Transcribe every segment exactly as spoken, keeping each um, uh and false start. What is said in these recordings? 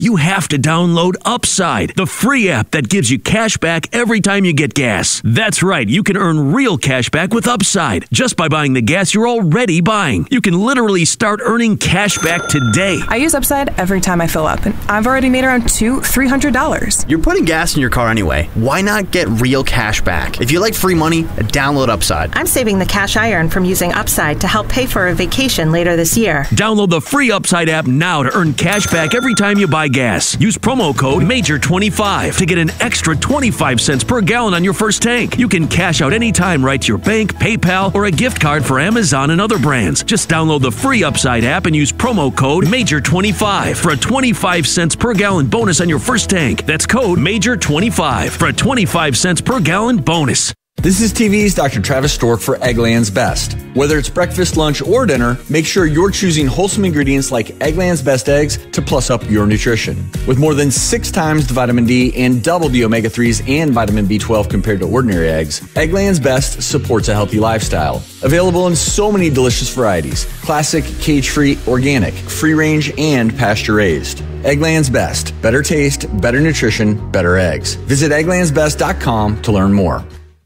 You have to download Upside, the free app that gives you cash back every time you get gas. That's right, you can earn real cash back with Upside just by buying the gas you're already buying. You can literally start earning cash back today. I use Upside every time I fill up, and I've already made around two, three hundred dollars. You're putting gas in your car anyway. Why not get real cash back? If you like free money, download Upside. I'm saving the cash I earn from using Upside to help pay for a vacation later this year. Download the free Upside app now to earn cash back every time you buy gas. Use promo code major twenty-five to get an extra twenty-five cents per gallon on your first tank. You can cash out anytime right to your bank, PayPal, or a gift card for Amazon and other brands. Just download the free Upside app and use promo code major twenty-five for a twenty-five cents per gallon bonus on your first tank. That's code major twenty-five for a twenty-five cents per gallon bonus. This is T V's Doctor Travis Stork for Eggland's Best. Whether it's breakfast, lunch, or dinner, make sure you're choosing wholesome ingredients like Eggland's Best eggs to plus up your nutrition. With more than six times the vitamin D and double the omega threes and vitamin B twelve compared to ordinary eggs, Eggland's Best supports a healthy lifestyle. Available in so many delicious varieties: classic, cage-free, organic, free-range, and pasture-raised. Eggland's Best. Better taste, better nutrition, better eggs. Visit egglands best dot com to learn more.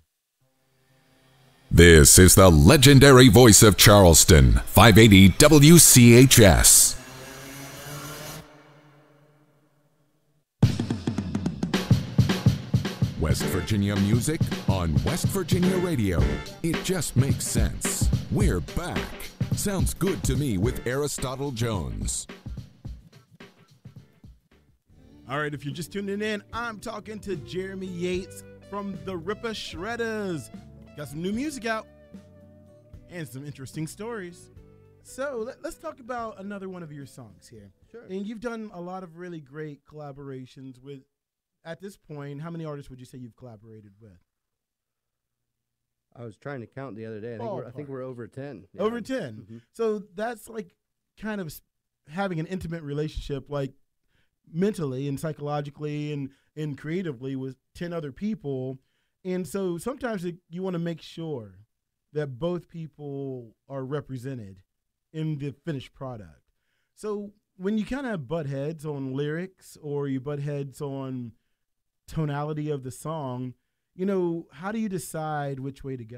This is the legendary voice of Charleston, five eighty W C H S. West Virginia music on West Virginia Radio. It just makes sense. We're back. Sounds good to me with Aristotle Jones. All right, if you're just tuning in, I'm talking to Jeremy Yates from the Ripper Shredders. Got some new music out and some interesting stories. So let, let's talk about another one of your songs here. Sure. And you've done a lot of really great collaborations with, at this point, how many artists would you say you've collaborated with? I was trying to count the other day. I think, we're, I think we're over ten. Yeah. Over ten. Mm-hmm. So that's like kind of having an intimate relationship, like mentally and psychologically and, and creatively with ten other people. And so sometimes it, you want to make sure that both people are represented in the finished product. So when you kind of butt heads on lyrics or you butt heads on tonality of the song, you know, how do you decide which way to go?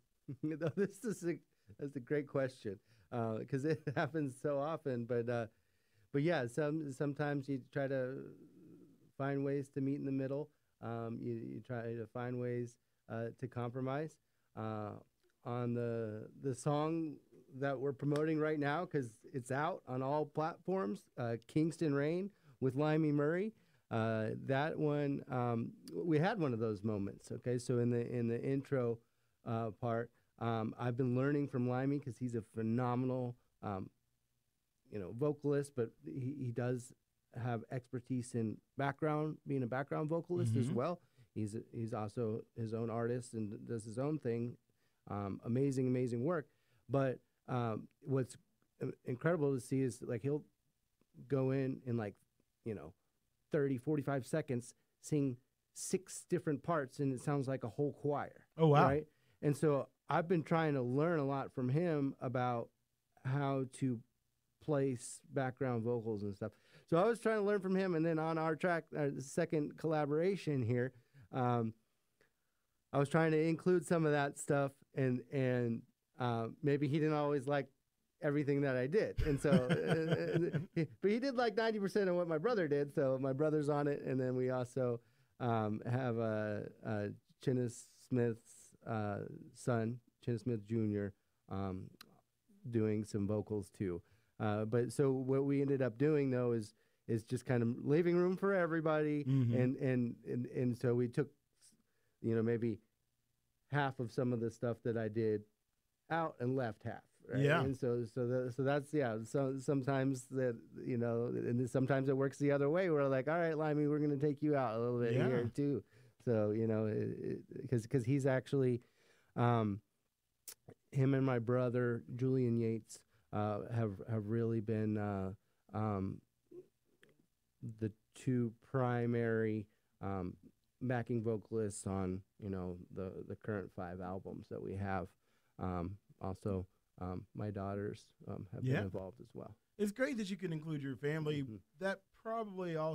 This is a, that's a great question because uh, it happens so often. But uh, but yeah, some sometimes you try to find ways to meet in the middle. Um, you, you try to find ways uh, to compromise uh, on the the song that we're promoting right now because it's out on all platforms. Uh, Kingston Rain with Limey Murray. Uh, that one um, we had one of those moments. Okay, so in the in the intro uh, part, um, I've been learning from Limey because he's a phenomenal um, you know vocalist, but he, he does have expertise in background, being a background vocalist mm-hmm. as well. He's a, he's also his own artist and does his own thing. Um, amazing, amazing work. But um, what's incredible to see is like he'll go in in like, you know, thirty, forty-five seconds, sing six different parts, and it sounds like a whole choir. Oh, wow. Right? And so I've been trying to learn a lot from him about how to place background vocals and stuff. So I was trying to learn from him, and then on our track, our second collaboration here, um, I was trying to include some of that stuff, and and uh, maybe he didn't always like everything that I did, and so, uh, but he did like ninety percent of what my brother did. So my brother's on it, and then we also um, have a uh, uh, Chinnis Smith's uh, son, Chinnis Smith Junior, um, doing some vocals too. Uh, but so what we ended up doing though is is just kind of leaving room for everybody, mm-hmm. and, and and and so we took, you know, maybe half of some of the stuff that I did out and left half. Right? Yeah. And so so the, so that's yeah. So sometimes that you know, and sometimes it works the other way. We're like, all right, Limey, we're going to take you out a little bit yeah. here too. So you know, because because he's actually, um, him and my brother Julian Yates. Uh, have have really been uh, um, the two primary um, backing vocalists on you know the the current five albums that we have. Um, also, um, my daughters um, have yeah. been involved as well. It's great that you can include your family. Mm-hmm. That probably also